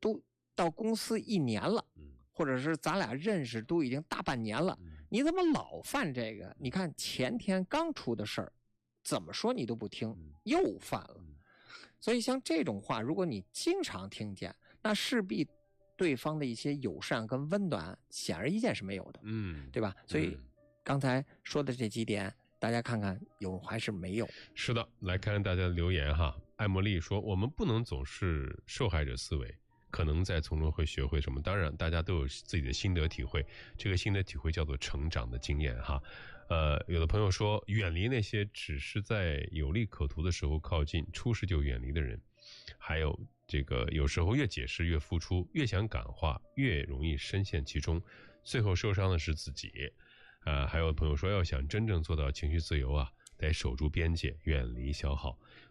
都到公司1年了，或者是咱俩认识都已经大半年了，你怎么老犯这个？你看前天刚出的事儿，怎么说你都不听，又犯了。所以像这种话，如果你经常听见，那势必对方的一些友善跟温暖显而易见是没有的，对吧？所以刚才说的这几点，大家看看有还是没有？ 是的，来看看大家的留言哈。艾茉莉说，我们不能总是受害者思维，可能在从中会学会什么。当然大家都有自己的心得体会，这个心得体会叫做成长的经验哈。有的朋友说，远离那些只是在有利可图的时候靠近，出事就远离的人。还有这个有时候越解释越付出，越想感化越容易深陷其中，最后受伤的是自己。还有朋友说，要想真正做到情绪自由啊，得守住边界，远离消耗。